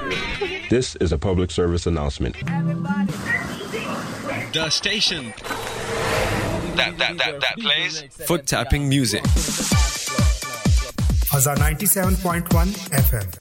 This is a public service announcement. The station that plays foot tapping music. Fazza 97.1 FM.